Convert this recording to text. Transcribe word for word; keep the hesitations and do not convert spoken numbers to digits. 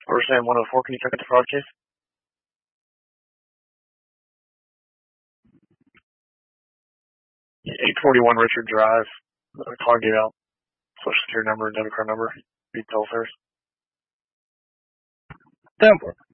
First name one oh four, can you check out the fraud case? eight forty-one Richard Drive, uh, car gate out, social security number, debit card number, details first. ten four.